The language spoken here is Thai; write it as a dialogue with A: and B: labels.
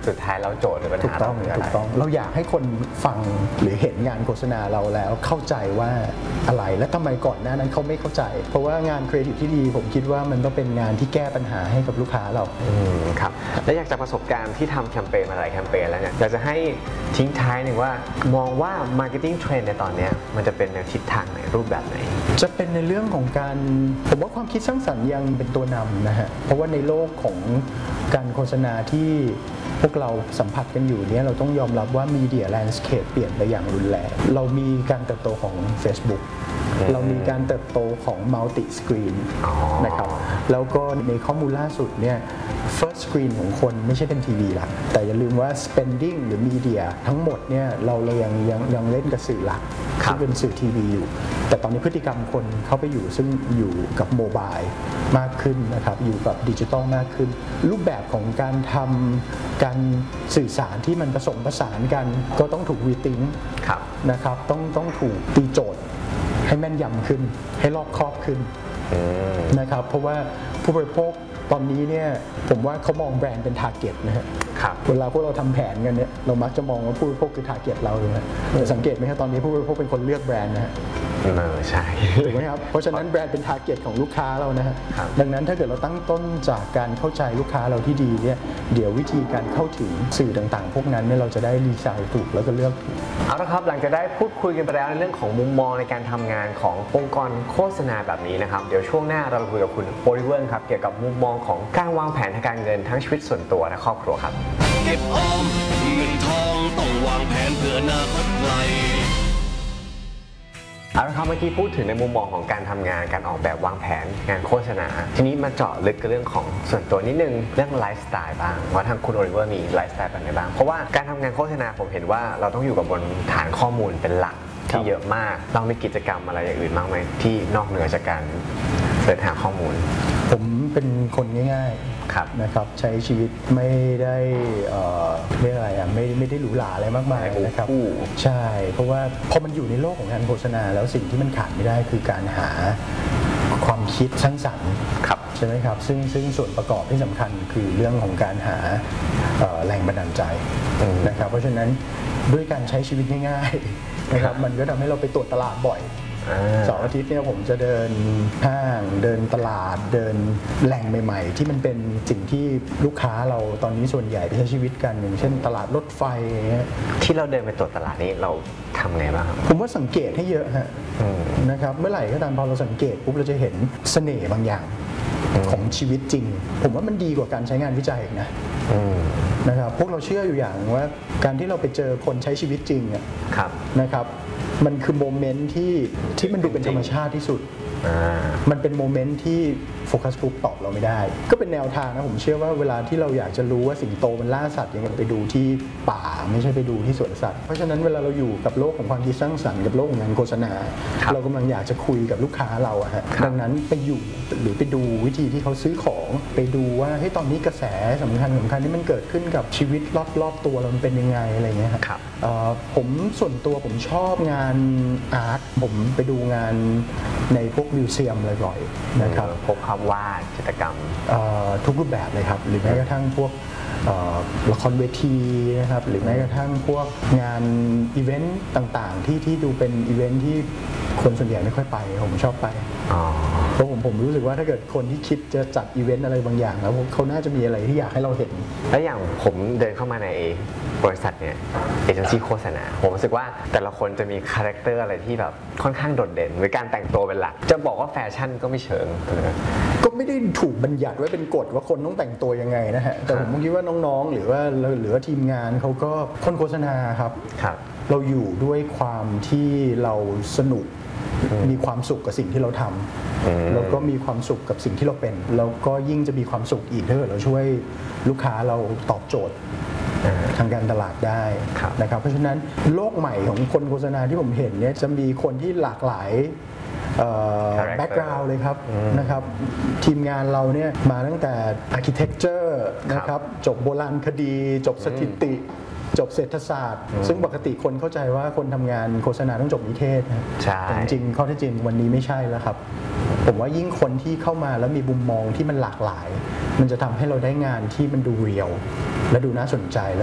A: สุดท้ายแล้วโจทย์หรือปัญหาเราคืออะไร
B: เราอยากให้คนฟังหรือเห็นงานโฆษณาเราแล้วเข้าใจว่าอะไรและทำไมก่อนหน้านั้นเขาไม่เข้าใจเพราะว่างานครีเอทีฟที่ดีผมคิดว่ามันต้องเป็นงานที่แก้ปัญหาให้กับลูกค้าเรา
A: ครับและอยากจากประสบการณ์ที่ทำแคมเปญมาหลายแคมเปญแล้วเนี่ยอยากจะให้ทิ้งท้ายหนึ่งว่ามองว่า marketing trend ในตอนนี้มันจะเป็นในทิศทางไหนรูปแบบไหน
B: จะเป็นในเรื่องของการผมว่าความคิดสร้างสรรค์ยังเป็นตัวนำนะฮะเพราะว่าในโลกของการโฆษณาที่พวกเราสัมผัสกันอยู่เนี่ยเราต้องยอมรับว่า media landscape เปลี่ยนไปอย่างรุนแรงเรามีการเติบโตของ Facebook เรามีการเติบโตของ multi screen นะครับแล้วก็ในข้อมูลล่าสุดเนี่ย first screen ของคนไม่ใช่เป็นทีวีละแต่อย่าลืมว่า spending หรือ media ทั้งหมดเนี่ยเรายังเล่นกับสื่อหลักที่เป็นสื่อทีวีอยู่แต่ตอนนี้พฤติกรรมคนเข้าไปอยู่กับโมบายมากขึ้นนะครับอยู่กับดิจิทัลมากขึ้นรูปแบบของการทำการสื่อสารที่มันผสมผสานกันก็ต้องถูกรีทิงนะครับต้องถูกตีโจทย์ให้แม่นยำขึ้นให้รอบคอบขึ้นนะครับเพราะว่าผู้บริโภคตอนนี้เนี่ยผมว่าเขามองแบรนด์เป็นทาร์เก็ตนะฮะเวลาพวกเราทำแผนกันเนี่ยเรามักจะมองว่าผู้บริโภคคือทาร์เก็ตเราเลยนะสังเกตไหมครับตอนนี้ผู้บริโภคเป็นคนเลือกแบรนด์นะฮะ
A: ใช่
B: ถูกไหมครับเพราะฉะนั้นแบรนด์เป็นทาร์เก็ตของลูกค้าเรานะฮะดังนั้นถ้าเกิดเราตั้งต้นจากการเข้าใจลูกค้าเราที่ดีเนี่ยเดี๋ยววิธีการเข้าถึงสื่อต่างๆพวกนั้นเนี่ยเราจะได้รีไซน์ถูกแล้วก็เลือกถูก
A: เอาละครับหลังจากได้พูดคุยกันไปแล้วในเรื่องของมุมมองในการทำงานขององค์กรโฆษณาแบบนี้นะครับเดี๋ยวช่วงหน้าเราคุยกับคุณโอลิเวอร์ครับเกี่ยวกับมุมมองของการวางแผนทางการเงินทั้งชีวิตส่วนตัวและครอบครัวครับ
C: เก็บออมเงินทองต้องวางแผนเพื่ออนาคตไกล
A: เอาละครับเมื่อกี้พูดถึงในมุมมองของการทำงานการออกแบบวางแผนงานโฆษณาทีนี้มาเจาะลึกกับเรื่องของส่วนตัวนิดนึงเรื่องไลฟ์สไตล์บ้างว่าทางคุณโอลิเวอร์มีไลฟ์สไตล์แบบไหนบ้างเพราะว่าการทำงานโฆษณาผมเห็นว่าเราต้องอยู่กับบนฐานข้อมูลเป็นหลักที่เยอะมากเรามีกิจกรรมอะไรอย่างอื่นบ้างไหมที่นอกเหนือจากการเสิร์ชหาข้อมูล
B: ผมเป็นคนง่ายๆนะครับใช้ชีวิตไม่ได้เรียกอะไรไม่ได้หรูหราอะไรมากมายนะครับใช่เพราะว่าพอมันอยู่ในโลกของการโฆษณาแล้วสิ่งที่มันขาดไม่ได้คือการหาความคิดสร้างสรรค์ใช่ไหมครับซึ่งส่วนประกอบที่สำคัญคือเรื่องของการหาแรงบันดาลใจนะครับเพราะฉะนั้นด้วยการใช้ชีวิตง่ายๆนะครับมันก็ทำให้เราไปตรวจตลาดบ่อยเสาร์อาทิตย์เนี่ยผมจะเดินห้างเดินตลาดเดินแหล่งใหม่ๆที่มันเป็นสิ่งที่ลูกค้าเราตอนนี้ส่วนใหญ่ไปใช้ชีวิตกันอย่างเช่นตลาดรถไฟ
A: ที่เราเดินไปตรวจตลาดนี้เราทำไงบ้าง
B: ผมว่าสังเกตให้เยอะฮะนะครับเมื่อไหร่ก็ตามพอเราสังเกตปุ๊บเราจะเห็นเสน่ห์บางอย่างของชีวิตจริงผมว่ามันดีกว่าการใช้งานวิจัยนะครับพวกเราเชื่ออยู่อย่างว่าการที่เราไปเจอคนใช้ชีวิตจริงนะครับมันคือโมเมนต์ที่มันดูเป็นธรรมชาติที่สุดมันเป็นโมเมนต์ที่โฟกัสกรุ๊ปตอบเราไม่ได้ก็เป็นแนวทางนะผมเชื่อว่าเวลาที่เราอยากจะรู้ว่าสิงโตมันล่าสัตว์ยังไงไปดูที่ป่าไม่ใช่ไปดูที่สวนสัตว์เพราะฉะนั้นเวลาเราอยู่กับโลกของความคิดสร้างสรรค์กับโลกของงานโฆษณาเรากำลังอยากจะคุยกับลูกค้าเราฮะดังนั้นไปอยู่หรือไปดูวิธีที่เขาซื้อของไปดูว่าเฮ้ยตอนนี้กระแสสำคัญที่มันเกิดขึ้นกับชีวิตรอบตัวเราเป็นยังไงอะไรเงี้ยครับผมส่วนตัวผมชอบงานอาร์ตผมไปดูงานในพวกมิวเซียมบ่อยๆนะครับ
A: พวกภาพวาดจิตรกรรม
B: ทุกรูปแบบเลยครับหรือแม้กระทั่งพวกละครเวทีนะครับหรือแม้กระทั่งพวกงานอีเวนต์ต่างๆที่ดูเป็นอีเวนต์ที่คนส่วนใหญ่ไม่ค่อยไปผมชอบไปเพราะผมรู้สึกว่าถ้าเกิดคนที่คิดจะจัดอีเวนต์อะไรบางอย่างแล้วเขาน่าจะมีอะไรที่อยากให้เราเห็น
A: และอย่างผมเดินเข้ามาในบริษัทเนี่ยเอเจนซี่โฆษณาผมรู้สึกว่าแต่ละคนจะมีคาแรคเตอร์อะไรที่แบบค่อนข้างโดดเด่นหรือการแต่งตัวเป็นหลักจะบอกว่าแฟชั่นก็ไม่เชิง
B: ก็ไม่ได้ถูกบัญญัติไว้เป็นกฎว่าคนต้องแต่งตัวยังไงนะฮะแต่ผมคิดว่าน้องๆหรือว่าทีมงานเขาก็คนโฆษณาครับเราอยู่ด้วยความที่เราสนุกมีความสุขกับสิ่งที่เราทำแล้วก็มีความสุขกับสิ่งที่เราเป็นแล้วก็ยิ่งจะมีความสุขอีกถ้าเกิดเราช่วยลูกค้าเราตอบโจทย์ทางการตลาดได้นะครับเพราะฉะนั้นโลกใหม่ของคนโฆษณาที่ผมเห็นเนี่ยจะมีคนที่หลากหลายแบ็กกราวด์เลยครับนะครับทีมงานเราเนี่ยมาตั้งแต่ Architecture นะครับจบโบราณคดีจบสถิติจบเศรษฐศาสตร์ซึ่งปกติคนเข้าใจว่าคนทำงานโฆษณาต้องจบนิเทศแต่จริงข้อเท็จจริงวันนี้ไม่ใช่แล้วครับผมว่ายิ่งคนที่เข้ามาแล้วมีมุมมองที่มันหลากหลายมันจะทำให้เราได้งานที่มันดูเรียลและดูน่าสนใจ